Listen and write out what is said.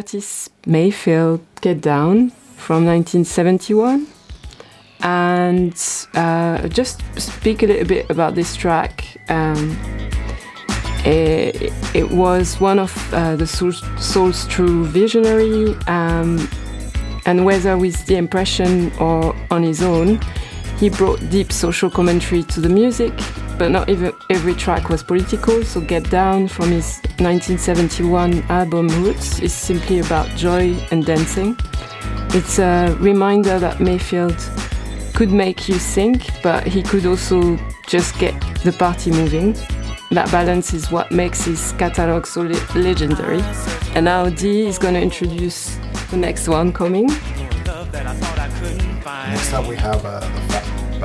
Curtis Mayfield, Get Down from 1971. And just speak a little bit about this track. It was one of the Soul's true visionary, and whether with the impression or on his own, he brought deep social commentary to the music, but not even every track was political. So Get Down from his 1971 album Roots is simply about joy and dancing. It's a reminder that Mayfield could make you think, but he could also just get the party moving. That balance is what makes his catalog so legendary. And now Dee is going to introduce the next one coming. Next up we have the